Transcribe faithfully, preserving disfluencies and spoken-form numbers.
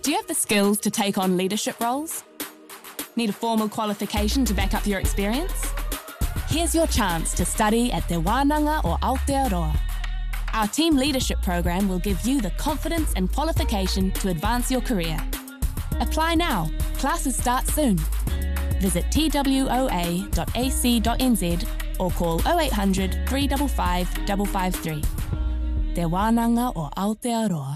Do you have the skills to take on leadership roles? Need a formal qualification to back up your experience? Here's your chance to study at Te Wānanga o Aotearoa. Our team leadership program will give you the confidence and qualification to advance your career. Apply now. Classes start soon. Visit t w o a dot a c dot n z or call oh eight hundred, three five five, five five three. Te Wānanga o Aotearoa.